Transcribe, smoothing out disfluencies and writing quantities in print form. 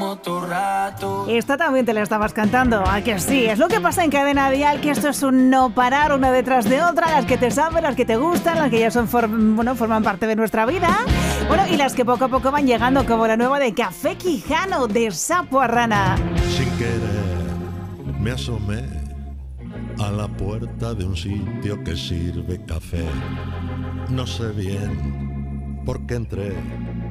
Esta también te la estabas cantando, ¿a que sí? Es lo que pasa en Cadena Dial, que esto es un no parar una detrás de otra, las que te saben, las que te gustan, las que ya son forman parte de nuestra vida. Bueno, y las que poco a poco van llegando, como la nueva de Café Quijano, de Sapo a Rana. Sin querer me asomé a la puerta de un sitio que sirve café. No sé bien por qué entré,